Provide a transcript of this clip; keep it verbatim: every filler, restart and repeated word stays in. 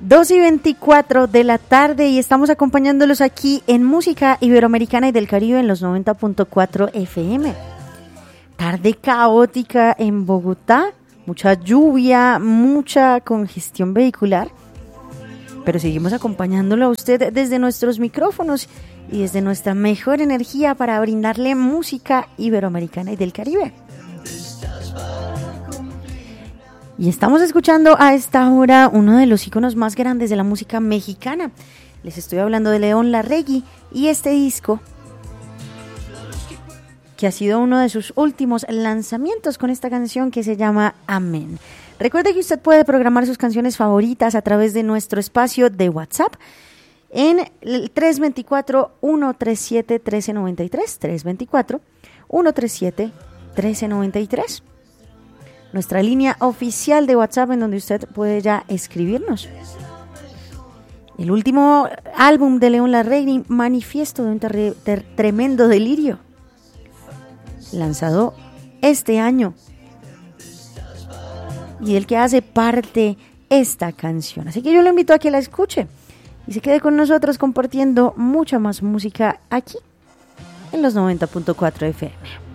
dos y veinticuatro de la tarde y estamos acompañándolos aquí en Música Iberoamericana y del Caribe en los noventa punto cuatro F M. Tarde caótica en Bogotá, mucha lluvia, mucha congestión vehicular, pero seguimos acompañándolo a usted desde nuestros micrófonos y desde nuestra mejor energía para brindarle música iberoamericana y del Caribe. Y estamos escuchando a esta hora uno de los íconos más grandes de la música mexicana. Les estoy hablando de León Larregui y este disco, que ha sido uno de sus últimos lanzamientos con esta canción que se llama Amén. Recuerde que usted puede programar sus canciones favoritas a través de nuestro espacio de WhatsApp en el tres dos cuatro, uno tres siete, uno tres nueve tres, tres dos cuatro, uno tres siete, uno tres nueve tres. Nuestra línea oficial de WhatsApp en donde usted puede ya escribirnos. El último álbum de León Larregui, Manifiesto de un ter- ter- tremendo delirio, lanzado este año, y del que hace parte esta canción. Así que yo lo invito a que la escuche y se quede con nosotros compartiendo mucha más música aquí en los noventa punto cuatro F M.